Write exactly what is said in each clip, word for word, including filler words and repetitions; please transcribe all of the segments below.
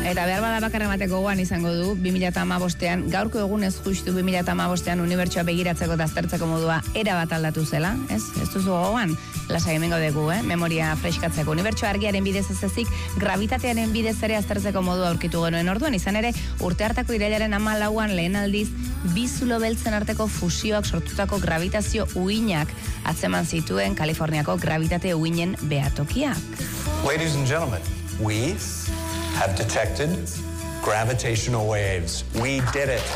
Eta behar bada bakarra emateko goan izango du, bi mila hamabostean, gaurko egunez justu bi mila hamabostean unibertsoa begiratzeko eta aztertzeko modua erabat aldatu zela, ez? Ez duzu gogoan, lasai hemengo dugu, eh? Memoria freskatzeko. Unibertsoa argiaren bidez ez ezik, gravitatearen bidez ere aztertzeko modua aurkitu genuen orduan, izan ere, urte hartako irailaren hamalauan lehen aldiz, bi zulo beltzen arteko fusioak sortutako gravitazio uinak atzeman zituen Kaliforniako gravitate uinen behatokiak. Ladies and gentlemen, we have detected gravitational waves. We did it.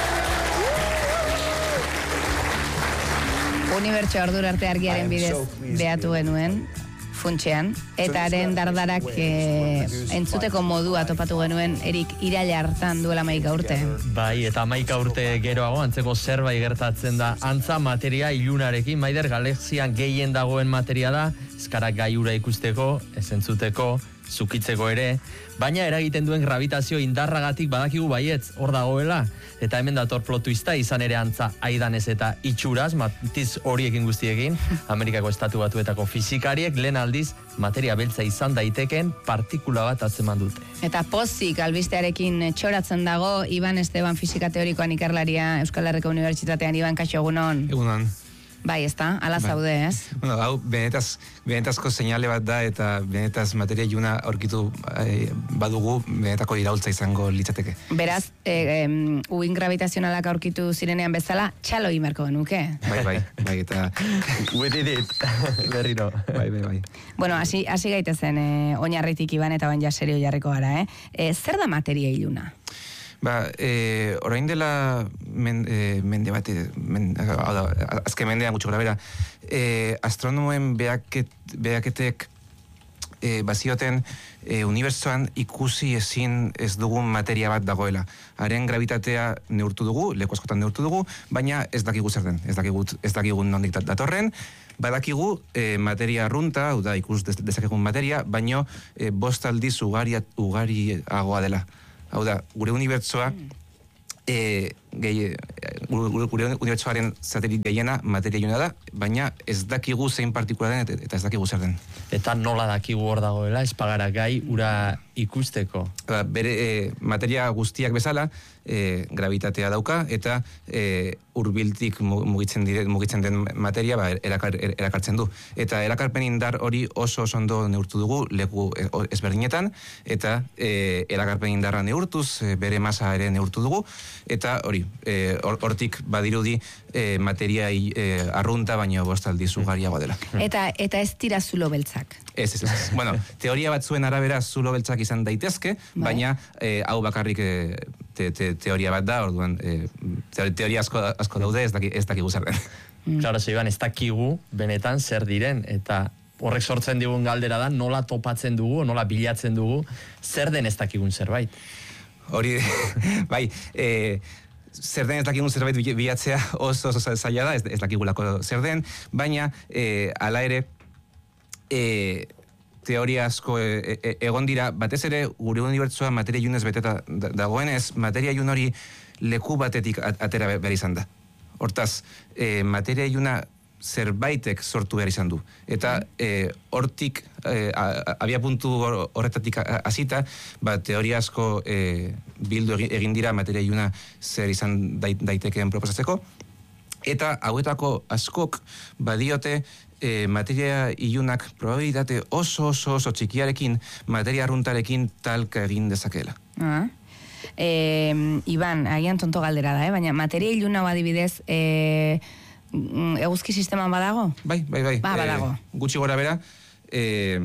Unibertsoa ordura arte argiaren bidez behatu genuen, funtsean, eta haren dardarak e, entzuteko modua topatu genuen Erik iraila hartan duela hamaika urte. Bai, eta hamaika urte geroago antzeko zerbait gertatzen da. Antza materia ilunarekin, Maider, galaxian gehien dagoen materia da, eskarak gaiura ikusteko, ez entzuteko, zukitzeko ere, baina eragiten duen gravitazio indarragatik badakigu baietz hor dagoela, eta hemen dator plot twista, izan ere antza aidanez eta itxuraz, matiz horiekin guztiekin, Amerikako estatu batuetako fizikariek lehen aldiz materia beltza izan daiteken partikula bat atzeman dute. Eta pozik albistearekin txoratzen dago Iban Esteban fisika teorikoan ikerlaria Euskal Herriko Unibertsitatean. Iban, kaixo, egunon? Egunon. Bai, ezta, ala zaude, ez? Bueno, hau benetaz, benetazko seinale bat da eta benetaz materia iluna aurkitu eh, badugu benetako iraultza izango litzateke. Beraz, eh, em, uin gravitazionalak aurkitu zirenean bezala, txalo imerko genuke. Bai, bai, bai, eta... We did it, berriro. Bai, bai, bai. Bueno, hasi hasi gaitezen eh, oinarritik Iban eta baina serio jarriko gara, eh? eh zer da materia iluna? Ba, e, orain dela men, e, mende bat, men, azken mendean gutxo gara bera, e, astronomoen behaket, behaketek e, bazioten e, unibertsoan ikusi ezin ez dugun materia bat dagoela. Haren gravitatea neurtu dugu, leku askotan neurtu dugu, baina ez dakigu zer den, ez dakigu, ez dakigu nondik datorren, badakigu e, materia arrunta, hau da ikus dezakegun materia, baino e, bost aldiz ugari, ugariagoa dela. Hau da, gure unibertsoa, e, gehi, gure, gure unibertsoaren satelit gehiena materia iluna da, baina ez dakigu zein partikula den eta ez dakigu zer den. Eta nola dakigu hor dagoela, ez pagara gai ura ikusteko? Ba, bere e, materia guztiak bezala, e, gravitatea dauka, eta e, urbiltik mugitzen, dire, mugitzen den materia ba, erakar, erakartzen du. Eta erakarpen indar hori oso oso ondo neurtu dugu leku ezberdinetan, eta e, erakarpen indarra neurtuz, e, bere masa ere neurtu dugu, eta hori, hortik e, badirudi e, materia e, arrunta, baino bostaldiz ugariagoa dela. Eta, eta ez dira zulo beltzak? Ez, ez, ez. Bueno, teoria batzuen arabera zulo beltzak izan daitezke, bai. Baina e, hau bakarrik e, te, te, teoria bat da, orduan e, teoria asko, asko daude, ez dakigu ez daki zer den. Mm. Claro, Iban, ez dakigu benetan zer diren, eta horrek sortzen digun galdera da, nola topatzen dugu, nola bilatzen dugu, zer den ez dakigun zerbait. Hori, bai, e, zer den ez dakigun zerbait bilatzea oso oso zaila da, ez, ez dakigulako zer den, baina e, ala ere, E, teoria asko e, e, egon dira, batez ere gure unibertsoa materia ilunez beteta dagoenez, materia ilun hori leku batetik atera behar izan da. Hortaz, e, materia iluna zerbaitek sortu behar izan du. Eta e, hortik, e, abia puntu horretatik hasita, ba, teoria asko e, bildu egin dira materia iluna zer izan daitekeen proposatzeko. Eta hauetako askok badiote e, materia ilunak probabilitate oso oso oso txikiarekin materia arruntarekin talka egin dezakela. Ah. E, Iban, agian tonto galdera da, eh? Baina materia iluna adibidez e, eguzki sisteman badago? Bai, bai, bai. Ba, badago. E, gutxi gora bera, e,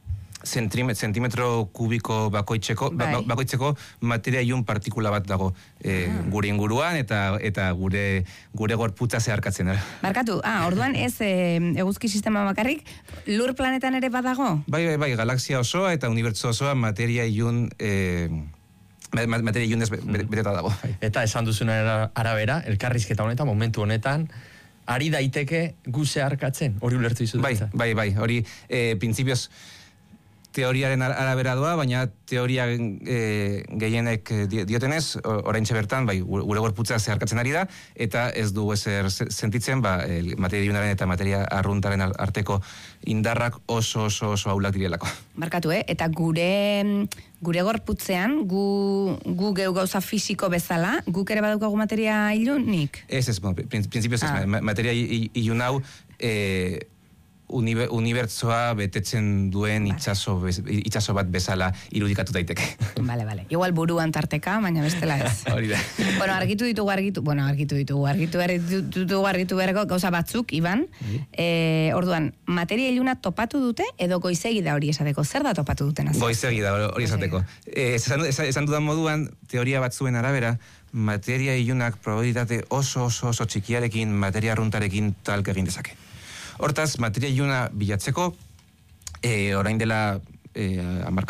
zentimetro kubiko bakoitzeko, bai. bakoitzeko materia ilun partikula bat dago e, ah. gure inguruan eta eta gure gure gorputza zeharkatzen. Barkatu, ah, orduan ez e, eguzki sistema bakarrik, lur planetan ere badago? Bai, bai, bai, galaxia osoa eta unibertso osoa materia ilun e, materia ilunez beteta dago. Eta esan duzunaren arabera, elkarrizketa honetan, momentu honetan, ari daiteke gu zeharkatzen, hori ulertu dizut. Bai, bai, bai, hori e, printzipioz teoriaren arabera doa, baina teoria e, gehienek diotenez, oraintxe bertan, bai, gure gorputza zeharkatzen ari da, eta ez dugu ezer sentitzen, ba, materia ilunaren eta materia arruntaren arteko indarrak oso oso oso ahulak direlako. Barkatu, eh? Eta gure gure gorputzean, gu, gu geu gauza fisiko bezala, guk ere badaukagu materia ilunik? Ez, ez, bueno, prinsipioz ez, ah. materia ilun hau, eh, Uniber, unibertsoa betetzen duen vale. itxaso, itxaso bat bezala irudikatu daiteke. Bale, bale. Igual buruan tarteka, baina bestela ez. Hori da. Bueno, argitu ditugu, argitu, bueno, argitu ditugu, argitu ditugu, argitu berreko gauza batzuk, Iban. Mm. E, orduan, materia iluna topatu dute, edo goizegi da hori esateko? Zer da topatu duten? Goizegi da hori esateko. E, esan, esan dudan moduan, teoria batzuen arabera, materia ilunak probabilitate oso oso oso txikiarekin, materia arruntarekin talka egin dezake. Hortaz, materia iluna bilatzeko, e, orain dela e,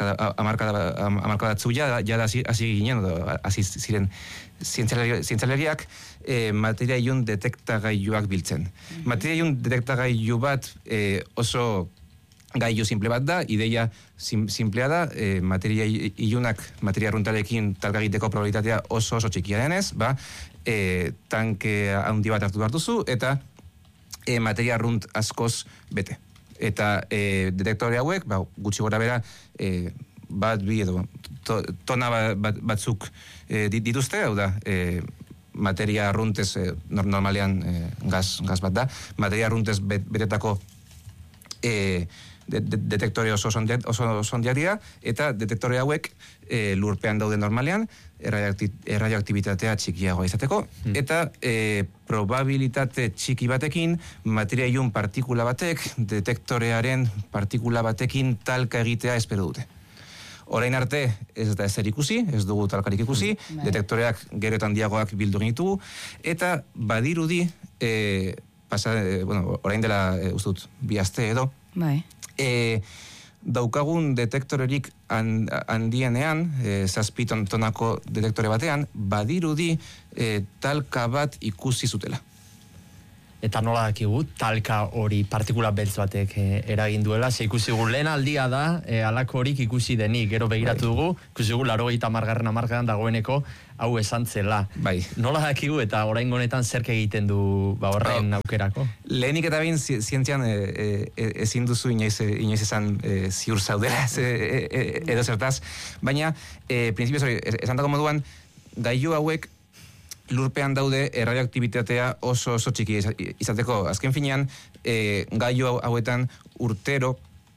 amarkada ja, ja da hasi ginen, hasi ziren zientzialariak e, materia ilun detektagailuak biltzen. Mm-hmm. Materia ilun detektagailu bat e, oso gailu simple bat da, ideia sim, simplea da, e, materia ilunak materia arruntarekin talka egiteko probabilitatea oso oso txikia denez, ba, e, tanke handi bat hartu behar duzu, eta E, materia arrunt askoz bete. Eta e, detektore hauek, ba, gutxi gora bera, e, bat bi edo to, tona bat, batzuk e, dituzte, hau da, e, materia arruntez, e, normalean e, gaz, gaz bat da, materia arruntez bet, betetako e, de, de, detektore oso sondiak dira, eta detektore hauek e, lurpean daude normalean, erradioaktibitatea txikiagoa izateko, hmm. eta e, probabilitate txiki batekin, materia ilun partikula batek, detektorearen partikula batekin talka egitea espero dute. Orain arte ez da ezer ikusi, ez dugu talkarik ikusi, hmm. detektoreak gero eta handiagoak bildu genitu, eta badirudi, e, pasa, e, bueno, orain dela, e, ustut, bi aste edo, bai. E, daukagun detektorerik handienean, e, zazpi tonako detektore batean, badirudi e, talka bat ikusi zutela. Eta nola dakigu, talka hori partikula beltz batek e, eragin duela, ze ikusi gu lehen aldia da, e, alako horik ikusi denik, gero begiratu dugu, ikusi gu larogeita hamargarren hamarkadan dagoeneko, hau esan zela. Bai. Nola dakigu eta orain honetan zerk egiten du ba horren oh. aukerako? Lehenik eta behin zientzian e, e, ezin duzu inoiz, inoiz esan e, ziur zaudela e, e, edo zertaz, baina e, prinsipioz hori, esan dago moduan, gailu hauek lurpean daude erradioaktibitatea oso oso txiki izateko. Azken finean, e, gailu hauetan urtero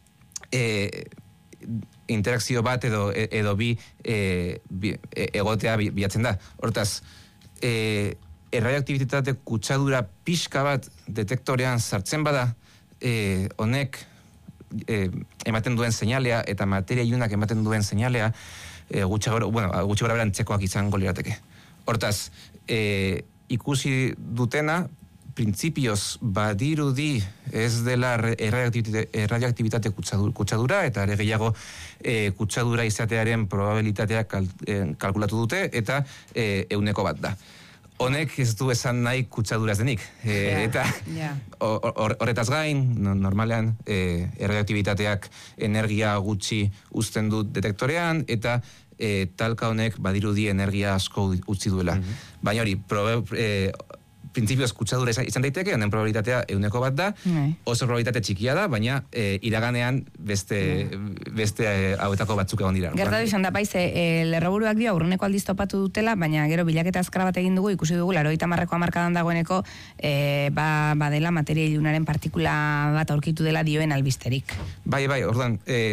e, interakzio bat edo, edo bi, e, bi egotea bilatzen da. Hortaz, e, erradioaktibitate kutsadura pixka bat detektorean sartzen bada, e, honek e, ematen duen seinalea eta materia ilunak ematen duen seinalea e, gutxi gora, bueno, gutxi gora berantzekoak izango lirateke. Hortaz, e, ikusi dutena, printzipioz badirudi ez dela erradioaktibitate kutsadura, eta ere gehiago e, kutsadura izatearen probabilitatea kal, e, kalkulatu dute, eta e, euneko bat da. Honek ez du esan nahi kutsaduraz denik. E, yeah, eta yeah. or, horretaz gain, normalean, e, erradioaktibitateak energia gutxi uzten du detektorean, eta e, talka honek badirudi energia asko utzi duela. Mm-hmm. Baina hori, probe, e, printzipioz kutsadura izan daiteke, honen probabilitatea euneko bat da, mm. oso probabilitate txikia da, baina e, iraganean beste, mm. beste e, hauetako batzuk egon dira. Gertatu izan da, paize, e, lerroburuak dio, aurreneko aldiz topatu dutela, baina gero bilaketa azkara bat egin dugu, ikusi dugu, larogeita hamarreko hamarkadan dagoeneko, e, ba, badela materia ilunaren partikula bat aurkitu dela dioen albisterik. Bai, bai, orduan, e,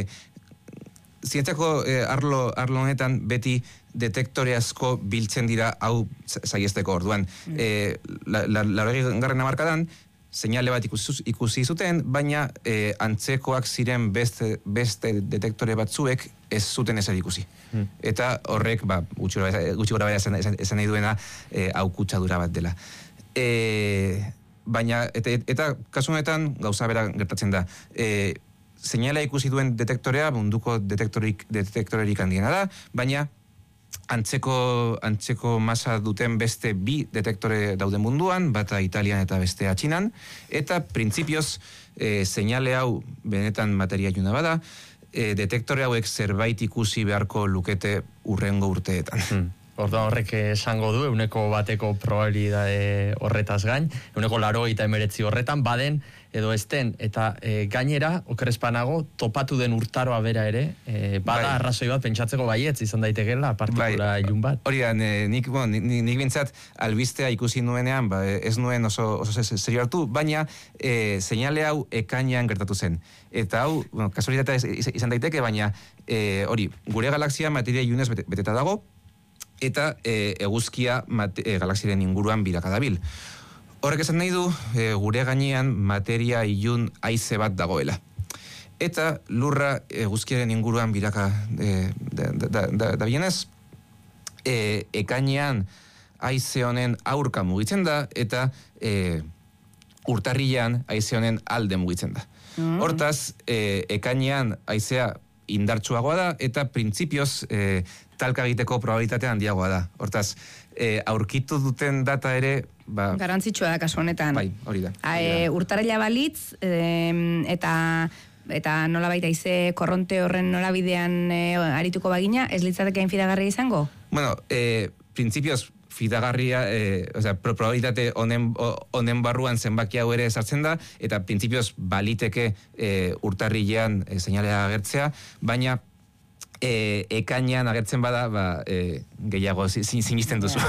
zientziako e, arlo, arlo honetan beti detektore asko biltzen dira hau saiesteko orduan. Mm. E, la, la, laurogei garren hamarkadan, seinale bat ikusi, ikusi zuten, baina e, antzekoak ziren beste, beste detektore batzuek ez zuten ezer ikusi. Mm. Eta horrek, ba, gutxi gora bera esan, esan, esan nahi duena, e, hau kutsadura bat dela. E, baina, eta, eta kasu honetan, gauza bera gertatzen da. E, seinala ikusi duen detektorea, munduko detektorik, detektorerik handiena da, baina antzeko, antzeko masa duten beste bi detektore dauden munduan, bata Italian eta bestea Txinan, eta printzipioz e, seinale hau benetan materia iluna bada, e, detektore hauek zerbait ikusi beharko lukete urrengo urteetan. Hmm. Orda horrek esango du, euneko bateko probabilidade horretaz gain, euneko laurogeita hemeretzi horretan, baden edo esten, eta e, gainera, okerrezpanago, topatu den urtaroa bera ere, e, bada bai. Arrazoi bat pentsatzeko baietz izan daitekela, partikula bai. Ilun bat. Hori da, nik, bueno, nik, nik bintzat albistea ikusi nuenean, ba, ez nuen oso, oso serio hartu, baina e, seinale hau ekainean gertatu zen. Eta hau, bueno, kasualitatea izan daiteke, baina e, hori, gure galaxia materia ilunez beteta dago, eta e, eguzkia mate, e, galaxiaren inguruan biraka dabil. Horrek esan nahi du, e, gure gainean materia ilun haize bat dagoela. Eta lurra eguzkiaren inguruan biraka e, da, da, da, da bienez, e, ekainean haize honen aurka mugitzen da, eta e, urtarrilean haize honen alde mugitzen da. Mm. Hortaz, e, ekainean haizea indartsuagoa da, eta printzipioz e, talka egiteko probabilitatea handiagoa da. Hortaz, e, aurkitu duten data ere... Ba, garantzitsua da kasu honetan. Bai, hori da. A, e, urtarrila balitz, e, eta, eta nola baita ize korronte horren norabidean e, arituko bagina, ez litzateke infidagarria izango? Bueno, e, printzipioz fidagarria, e, osea, probabilitate honen, honen barruan zenbaki hau ere sartzen da, eta printzipioz baliteke e, urtarrilean e, seinalea agertzea, baina E, ekainean agertzen bada, ba, e, gehiago sinisten duzu.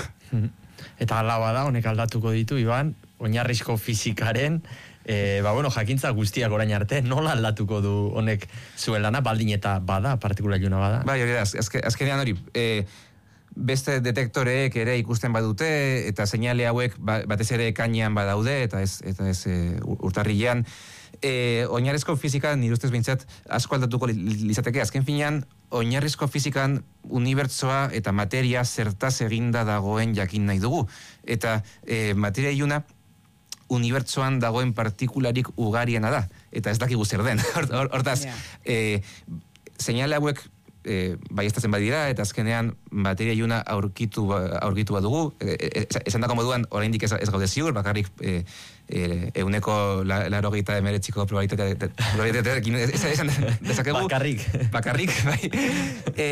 Eta hala bada, honek aldatuko ditu, Iban, oinarrizko fizikaren, e, ba, bueno, jakintza guztiak orain arte, nola aldatuko du honek zuen lana, baldin eta bada, partikula iluna bada? Bai, hori da, azke, azkenean hori, e, beste detektoreek ere ikusten badute, eta seinale hauek ba, batez ere ekainean badaude, eta ez, eta ez e, urtarrilean, E, oinarrizko fizika, nire ustez behintzat, asko aldatuko lizateke, azken finean, oinarrizko fizikan unibertsoa eta materia zertaz eginda dagoen jakin nahi dugu. Eta e, materia iluna unibertsoan dagoen partikularik ugariena da. Eta ez dakigu zer den. Hortaz, yeah. e, seinale hauek e, baiestatzen badira, eta azkenean materia iluna aurkitu, aurkitu badugu. E, e, esan dako moduan, oraindik ez, ez gaude ziur, bakarrik... E, E, euneko la, laro gehieta emeretziko probabilitatearekin esan dezakegu. Bakarrik. Bakarrik, bai. E,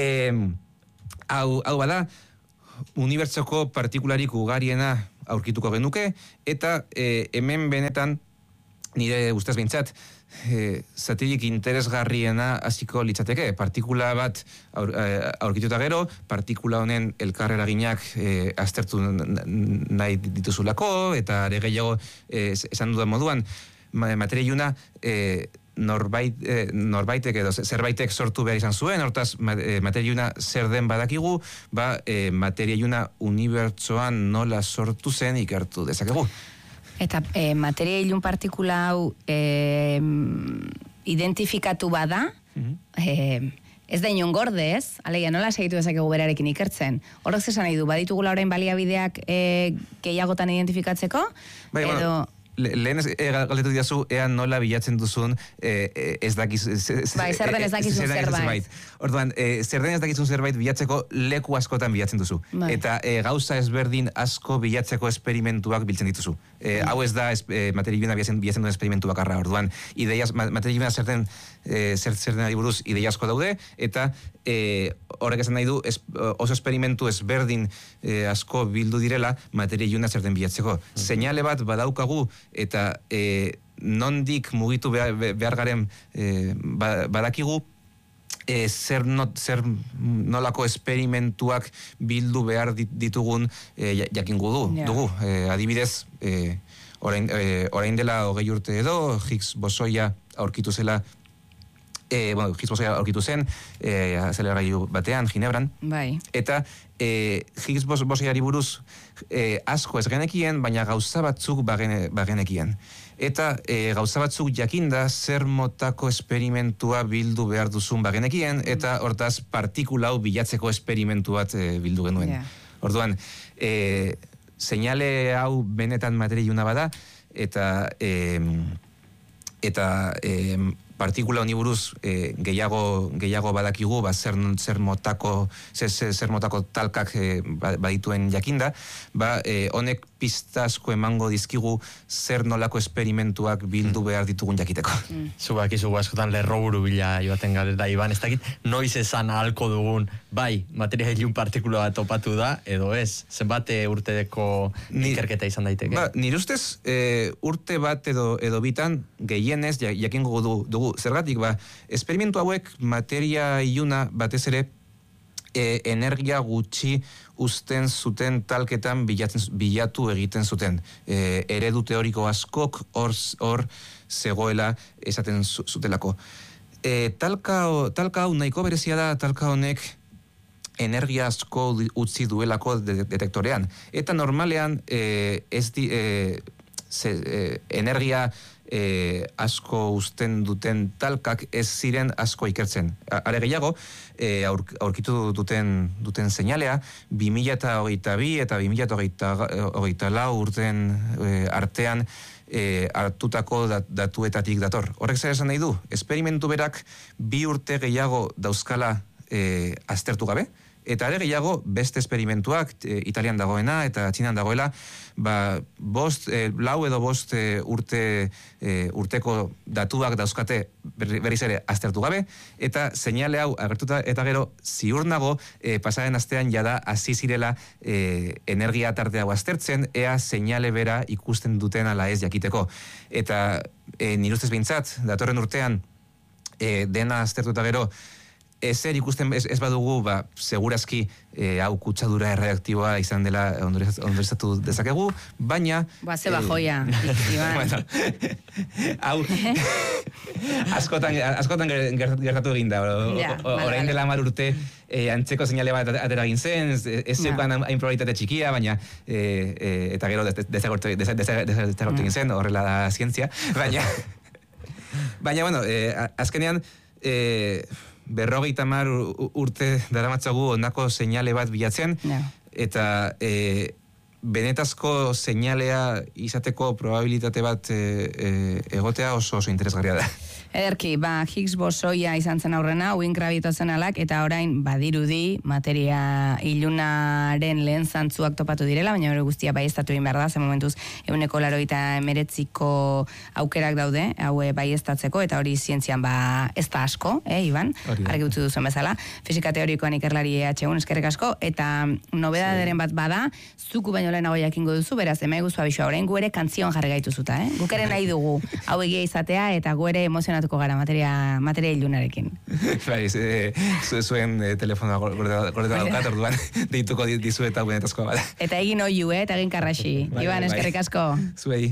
hau, hau bada, unibertsoko partikularik ugariena aurkituko genuke, eta e, hemen benetan, nire ustez behintzat, e, zatirik interesgarriena hasiko litzateke. Partikula bat aur, aurkituta gero, partikula honen elkarreraginak e, aztertu nahi dituzulako, eta are gehiago e, esan dudan moduan, materia iluna e, norbait, e, norbaitek edo zerbaitek sortu behar izan zuen, hortaz materia iluna zer den badakigu, ba, e, materia iluna unibertsoan nola sortu zen ikertu dezakegu. Eta e, materia ilun partikula hau e, identifikatu bada, mm-hmm. e, ez da inon gordez, alegia nola segitu dezakegu berarekin ikertzen. Horrek zesan nahi du, baditugula orain baliabideak e, gehiagotan identifikatzeko, bai, edo... Bueno. Lehen e, galdetu diazu, ea nola bilatzen duzun e, ez dakiz... Bai, zer den ez dakizun zerbait. Orduan, e, zer den ez dakizun zerbait bilatzeko leku askotan bilatzen duzu. Bai. Eta e, gauza ezberdin asko bilatzeko esperimentuak biltzen dituzu. E, hau ez da e, materia iluna bilatzen, bilatzen duen esperimentu bakarra. Orduan, ideiaz, materia iluna zer den, e, zer, zer den adiburuz ideia asko daude, eta e, horrek esan nahi du es, oso esperimentu ezberdin e, asko bildu direla materia iluna zer den bilatzeko. Mm-hmm. Seinale bat badaukagu, eta e, nondik mugitu behar, behar garen e, badakigu, e, zer, not, zer nolako esperimentuak bildu behar ditugun e, jakingu du, yeah. dugu. E, adibidez, e, orain, e, orain dela hogei urte edo, Higgs bosoia aurkitu zela, e, bueno, Higgs bosoia aurkitu zen, e, azeleragailu batean, Ginebran. Bai. Eta e, Higgs bosoiari buruz e, asko ez genekien, baina gauza batzuk bagene, bagenekien. Eta e, gauza batzuk jakinda zer motako esperimentua bildu behar duzun bagenekien, eta hortaz partikula hau bilatzeko esperimentu bat e, bildu genuen. Yeah. Orduan, e, seinale hau benetan materia iluna bada, eta... E, eta e, partikula honi buruz e, gehiago, gehiago badakigu, ba, zer, zer, motako, zer, zer, zer motako talkak e, badituen jakinda, ba, e, honek pistazko emango dizkigu zer nolako esperimentuak bildu behar ditugun jakiteko. Mm. Zubak izugu askotan lerroburu bila joaten gara da, Iban, ez dakit, noiz esan ahalko dugun, bai, materia ilun partikula bat topatu da, edo ez, zenbat urtedeko ikerketa izan daiteke? Ba, nire ustez, e, urte bat edo, edo bitan, gehienez, jakingo du, dugu, zergatik, ba, esperimentu hauek materia iluna batez ere, E, energia gutxi uzten zuten talketan bilatzen, bilatu egiten zuten. E, eredu teoriko askok hor hor zegoela esaten zutelako. E, talka, talka hau nahiko berezia da, talka honek energia asko utzi duelako de, detektorean. Eta normalean e, ez di, e, ze, e, energia E, asko uzten duten talkak ez ziren asko ikertzen. Are gehiago, e, aur, aurkitu duten duten seinalea, bi mila hogeita bi eta bi mila hogeita lau urten e, artean e, hartutako dat, datuetatik dator. Horrek zer esan nahi du? Esperimentu berak bi urte gehiago dauzkala e, aztertu gabe, eta are gehiago beste esperimentuak, e, Italian dagoena eta Txinan dagoela, ba, bost, e, lau edo bost e, urte, e, urteko datuak dauzkate berriz ere aztertu gabe, eta seinale hau agertuta eta gero ziur nago e, pasaren astean jada hasi zirela e, energia tarte hau aztertzen, ea seinale bera ikusten duten ala ez jakiteko. Eta e, nire ustez behintzat, datorren urtean e, dena aztertu eta gero, ezer ikusten ez, ez badugu, ba, segurazki e, hau kutsadura erreaktiboa izan dela ondorezatu dezakegu, baina... Ba, ze bajoia, Iban. Bueno, hau, askotan, askotan gertatu egin da, ja, orain dela hamar urte e, antzeko seinale bat atera egin zen, ez zeukan hain probabilitate txikia, baina e, e, eta gero desagertu egin zen, horrela da zientzia, baina, baina, bueno, e, azkenean, e, berrogeita hamar urte daramatzagu ondako seinale bat bilatzen, no. Eta e, benetazko seinalea izateko probabilitate bat e, e, egotea oso oso interesgarria da. Ederki, ba, Higgs bosoia izan zen aurrena, uin gravitazen alak, eta orain badirudi materia ilunaren lehen zantzuak topatu direla, baina hori guztia baiestatu egin behar da, ze momentuz eguneko larogeita emeretziko aukerak daude, hau baiestatzeko, eta hori zientzian ba ez da asko, eh, Iban? Argi utzi duzen bezala. Fisika teorikoan ikerlari E H un eskerrik asko, eta nobedaderen bat bada, zuku baino lehenago jakingo duzu, beraz, ema eguzu abisua, orain gu ere kantzion jarri gaitu zuta, eh? Guk ere nahi dugu, hau egia izatea, eta gu ere emozionatuko gara materia, materia ilunarekin. Bai, zu, zuen e, telefonoa gordetan daukat, orduan deituko dizu eta benetazkoa bada. Eta egin oiu, eh, eta egin karraxi. Iban, eskerrik asko. Zuei.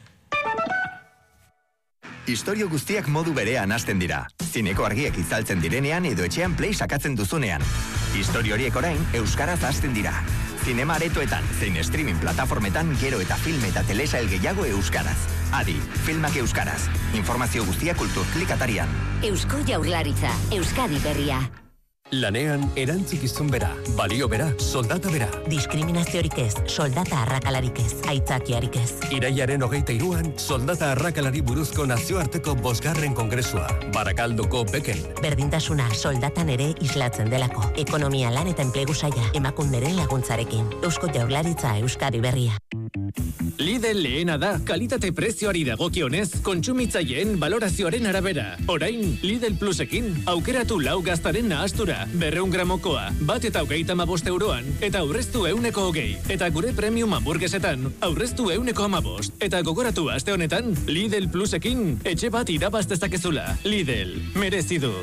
Istorio guztiak modu berean hasten dira. Zineko argiak itzaltzen direnean edo etxean play sakatzen duzunean. Istorio horiek orain euskaraz hasten dira. Zinema aretoetan, zein streaming plataformetan gero eta film eta telesail gehiago euskaraz. Adi, filmak euskaraz. Informazio guztia Kultur Klik atarian. Eusko Jaurlaritza, Euskadi Berria. Lanean erantzukizun bera, balio bera, soldata bera. Diskriminaziorik ez, soldata arrakalarik ez, aitzakiarik ez. Iraiaren hogeita iruan, soldata arrakalari buruzko nazioarteko bosgarren kongresua, Barakaldoko Beken. Berdintasuna soldatan ere islatzen delako. Ekonomia lan eta enplegu saia, emakunderen laguntzarekin. Eusko Jaurlaritza, Euskadi Berria. Lidl lehena da, kalitate prezioari dagokionez, kontsumitzaileen valorazioaren arabera. Orain, Lidl Plusekin, aukeratu lau gaztaren nahastura, berreun gramokoa, bat eta hogeita hamabost euroan, eta aurreztu euneko hogei. Eta gure premium hamburguesetan, aurreztu euneko hamabost. Eta gogoratu aste honetan, Lidl Plusekin, etxe bat irabaz dezakezula. Lidl, merezi du.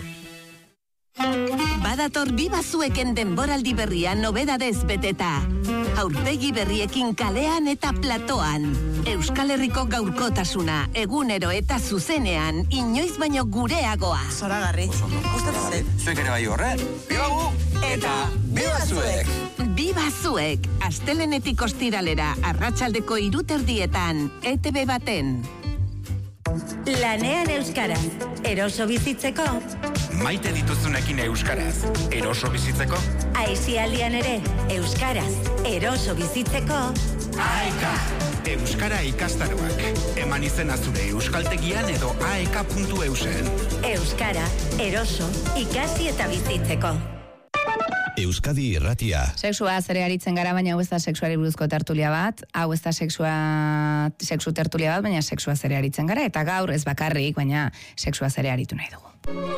Badator Biba Zueken denboraldi berria nobedadez beteta. Aurpegi berriekin kalean eta platoan. Euskal Herriko gaurkotasuna, egunero eta zuzenean, inoiz baino gureagoa. Zoragarri. Gustatzen zait. Zuek ere bai horren. Biba gu! Eta Biba Zuek! Biba Zuek, astelenetik ostiralera, arratsaldeko hiruterdietan, E T B baten. Lanean euskaraz, eroso bizitzeko. Maite dituzunekin euskaraz, eroso bizitzeko. Aisialdian ere, euskaraz, eroso bizitzeko. Aika! Euskara ikastaroak. Eman izena zure euskaltegian edo aek puntu eusen. Euskara, eroso, ikasi eta bizitzeko. Euskadi Irratia. Sexua zere aritzen gara, baina hau ez da sexuari buruzko tertulia bat, hau ez da sexua, sexu tertulia bat, baina sexua zere aritzen gara, eta gaur ez bakarrik, baina sexua zere aritu nahi dugu.